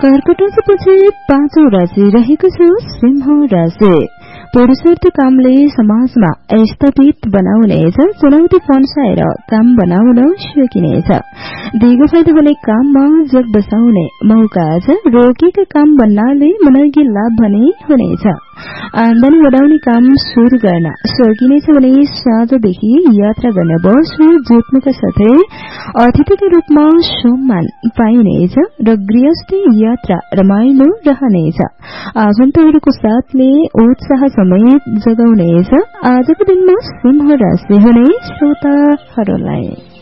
कर्कट राशिपछि 5औं राशि रहेको छ सिंह राशि। पुरुषार्थ कामले समाजमा स्थापित बनाउनेछ। चुनौती फन्साएर काम बनाउन सकिनेछ। दिगो फाइदा हुने काममा जग बसाउने मौका छ। रोकेका काम बन्नाले मनैगी लाभ भने हुनेछ। आमदानी बढाउने काम शुरू गर्न सकिनेछ भने साँझदेखि यात्रा गर्ने बस जुट्नुका साथै अतिथिका रूपमा सम्मान पाइनेछ र गृहस्थी यात्रा रमाइलो रहनेछ। आफन्तहरूको साथले उत्साह समेत जगाउनेछ। आजको दिनमा सिंह राशि हुने श्रोताहरूलाई